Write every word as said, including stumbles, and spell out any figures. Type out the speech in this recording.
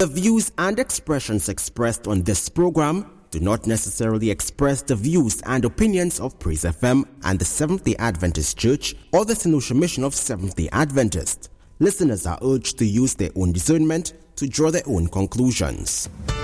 The views and expressions expressed on this program do not necessarily express the views and opinions of Praise F M and the Seventh-day Adventist Church or the St. Mission of Seventh-day Adventist. Listeners are urged to use their own discernment to draw their own conclusions.